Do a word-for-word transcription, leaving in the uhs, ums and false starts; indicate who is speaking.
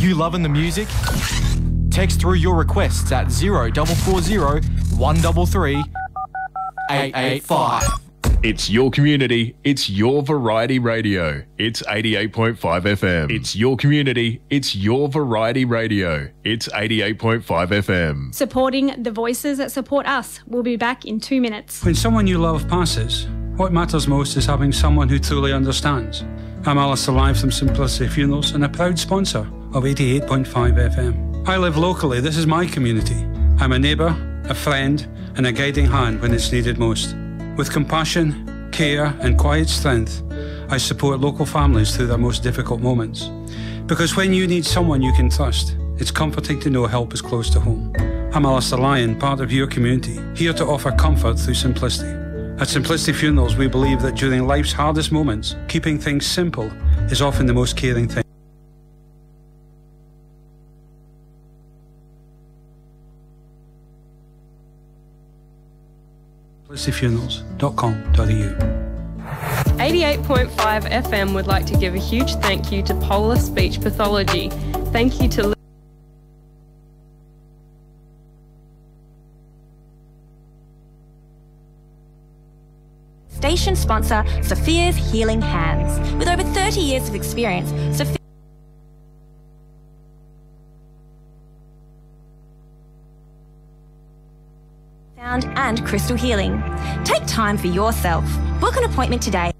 Speaker 1: You loving the music? Text through your requests at zero four four zero one three three eight eight five.
Speaker 2: It's your community, it's your variety radio. It's eighty-eight point five F M. It's your community, it's your variety radio. It's eighty-eight point five F M.
Speaker 3: Supporting the voices that support us. We'll be back in two minutes.
Speaker 4: When someone you love passes, what matters most is having someone who truly understands. I'm Alistair Live from Simplicity Funerals and a proud sponsor of eighty-eight point five F M. I live locally, this is my community. I'm a neighbour, a friend and a guiding hand when it's needed most. With compassion, care and quiet strength, I support local families through their most difficult moments. Because when you need someone you can trust, it's comforting to know help is close to home. I'm Alistair Lyon, part of your community, here to offer comfort through simplicity. At Simplicity Funerals, we believe that during life's hardest moments, keeping things simple is often the most caring thing. simplicity funerals dot com dot a u.
Speaker 5: eighty-eight point five F M would like to give a huge thank you to Polar Speech Pathology. Thank you to
Speaker 6: Station sponsor Sophia's Healing Hands. With over thirty years of experience, Sophia sound and crystal healing. Take time for yourself. Book an appointment today.